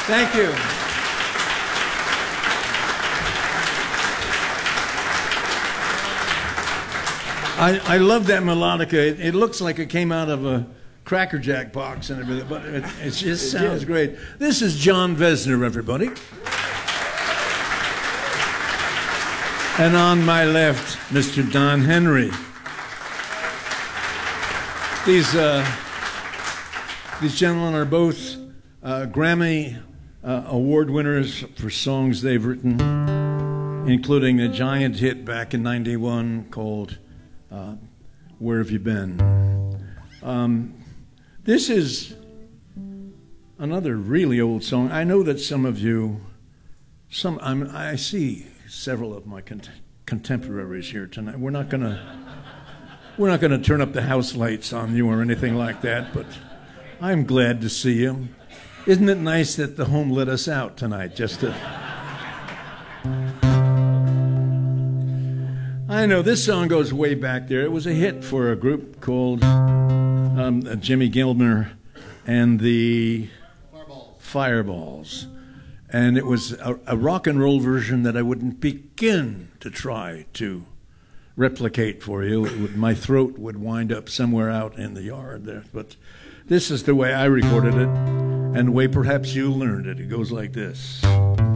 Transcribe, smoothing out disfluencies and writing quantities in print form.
Thank you. I love that melodica. It looks like it came out of a Cracker Jack box and everything, but it just sounds great. This is John Vesner, everybody. And on my left, Mr. Don Henry. These gentlemen are both Grammy Award winners for songs they've written, including a giant hit back in '91 called Where Have You Been? This is another really old song. I know that some of you, I see several of my contemporaries here tonight. We're not gonna turn up the house lights on you or anything like that, but I'm glad to see you. Isn't it nice that the home let us out tonight just to... I know, this song goes way back there. It was a hit for a group called Jimmy Gilmer and the Fireballs. And it was a rock and roll version that I wouldn't begin to try to replicate for you. My throat would wind up somewhere out in the yard there. But this is the way I recorded it, and the way perhaps you learned it. It goes like this.